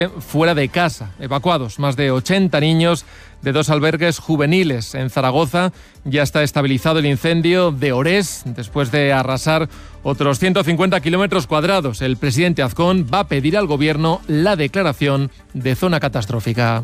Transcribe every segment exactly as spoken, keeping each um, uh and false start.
fuera de casa. Evacuados más de ochenta niños de dos albergues juveniles en Zaragoza. Ya está estabilizado el incendio de Orés después de arrasar otros ciento cincuenta kilómetros cuadrados. El presidente Azcón va a pedir al gobierno la declaración de zona catastrófica.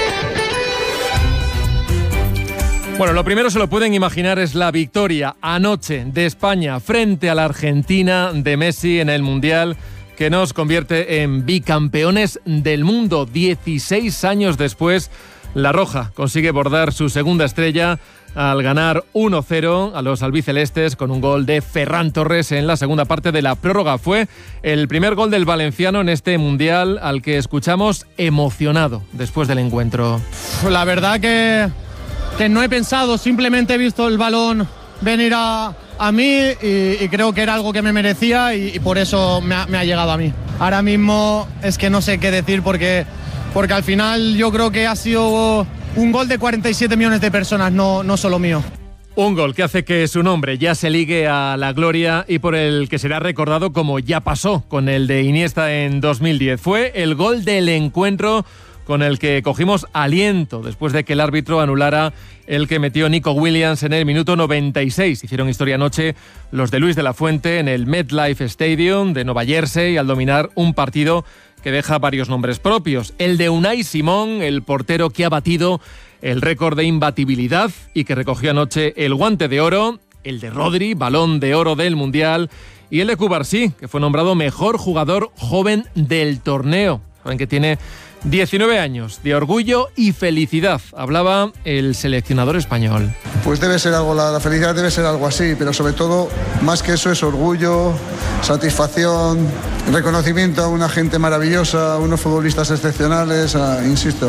Bueno, lo primero se lo pueden imaginar es la victoria anoche de España frente a la Argentina de Messi en el Mundial, que nos convierte en bicampeones del mundo. dieciséis años después, La Roja consigue bordar su segunda estrella al ganar uno cero a los albicelestes con un gol de Ferran Torres en la segunda parte de la prórroga. Fue el primer gol del valenciano en este Mundial, al que escuchamos emocionado después del encuentro. La verdad que, que no he pensado, simplemente he visto el balón venir a... a mí y, y creo que era algo que me merecía y, y por eso me ha, me ha llegado a mí. Ahora mismo es que no sé qué decir porque, porque al final yo creo que ha sido un gol de cuarenta y siete millones de personas, no, no solo mío. Un gol que hace que su nombre ya se ligue a la gloria y por el que será recordado como ya pasó con el de Iniesta en dos mil diez. Fue el gol del encuentro con el que cogimos aliento después de que el árbitro anulara el que metió Nico Williams en el minuto noventa y seis. Hicieron historia anoche los de Luis de la Fuente en el MetLife Stadium de Nueva Jersey al dominar un partido que deja varios nombres propios. El de Unai Simón, el portero que ha batido el récord de imbatibilidad y que recogió anoche el Guante de Oro. El de Rodri, Balón de Oro del Mundial. Y el de Cubarsí, que fue nombrado mejor jugador joven del torneo. Saben que tiene diecinueve años de orgullo y felicidad. Hablaba el seleccionador español. Pues debe ser algo, la, la felicidad debe ser algo así, pero sobre todo, más que eso, es orgullo, satisfacción, reconocimiento a una gente maravillosa, a unos futbolistas excepcionales, a, insisto,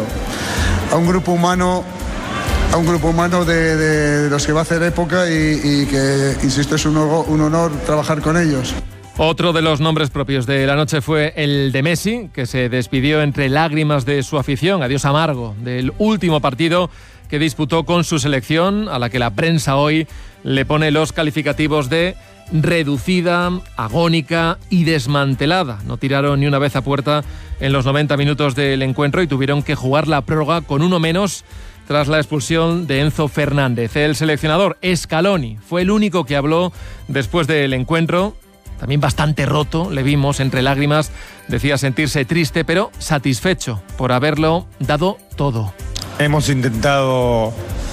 a un grupo humano, a un grupo humano de, de, de los que va a hacer época y, y que, insisto, es un, un honor trabajar con ellos. Otro de los nombres propios de la noche fue el de Messi, que se despidió entre lágrimas de su afición, adiós amargo, del último partido que disputó con su selección, a la que la prensa hoy le pone los calificativos de reducida, agónica y desmantelada. No tiraron ni una vez a puerta en los noventa minutos del encuentro y tuvieron que jugar la prórroga con uno menos tras la expulsión de Enzo Fernández. El seleccionador Scaloni fue el único que habló después del encuentro. También bastante roto, le vimos entre lágrimas, decía sentirse triste pero satisfecho por haberlo dado todo. Hemos intentado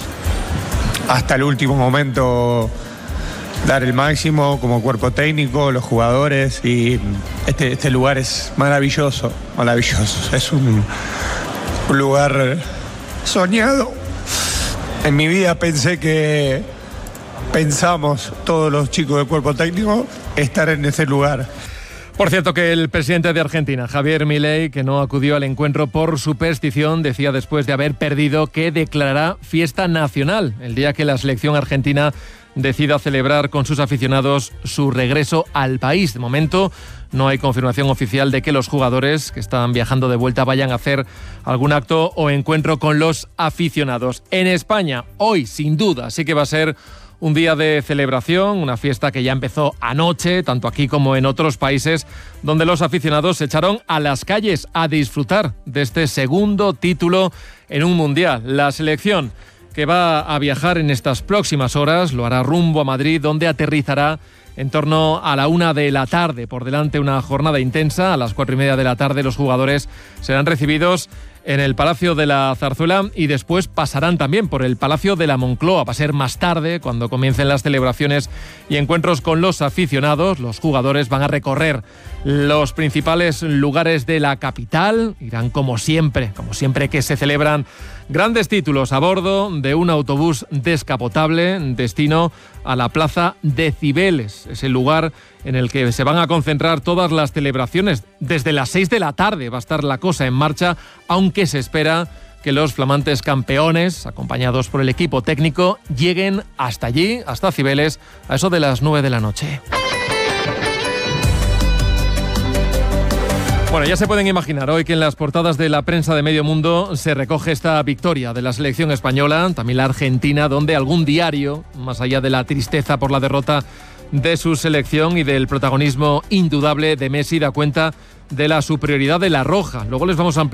hasta el último momento dar el máximo como cuerpo técnico, los jugadores, y este, este lugar es maravilloso, maravilloso. Es un, un lugar soñado. En mi vida pensé que pensamos todos los chicos del cuerpo técnico estar en ese lugar. Por cierto, que el presidente de Argentina, Javier Milei, que no acudió al encuentro por superstición, decía después de haber perdido que declarará fiesta nacional el día que la selección argentina decida celebrar con sus aficionados su regreso al país. De momento no hay confirmación oficial de que los jugadores que están viajando de vuelta vayan a hacer algún acto o encuentro con los aficionados. En España, hoy sin duda sí que va a ser un día de celebración, una fiesta que ya empezó anoche, tanto aquí como en otros países, donde los aficionados se echaron a las calles a disfrutar de este segundo título en un mundial. La selección que va a viajar en estas próximas horas lo hará rumbo a Madrid, donde aterrizará en torno a la una de la tarde. Por delante una jornada intensa. A las cuatro y media de la tarde los jugadores serán recibidos en el Palacio de la Zarzuela y después pasarán también por el Palacio de la Moncloa. Va a ser más tarde, cuando comiencen las celebraciones y encuentros con los aficionados. Los jugadores van a recorrer los principales lugares de la capital. Irán como siempre, como siempre que se celebran grandes títulos, a bordo de un autobús descapotable, destino a la Plaza de Cibeles. Es el lugar en el que se van a concentrar todas las celebraciones. Desde las seis de la tarde va a estar la cosa en marcha, aunque se espera que los flamantes campeones, acompañados por el equipo técnico, lleguen hasta allí, hasta Cibeles, a eso de las nueve de la noche. Bueno, ya se pueden imaginar hoy que en las portadas de la prensa de medio mundo se recoge esta victoria de la selección española, también la argentina, donde algún diario, más allá de la tristeza por la derrota de su selección y del protagonismo indudable de Messi, da cuenta de la superioridad de la Roja. Luego les vamos a ampliar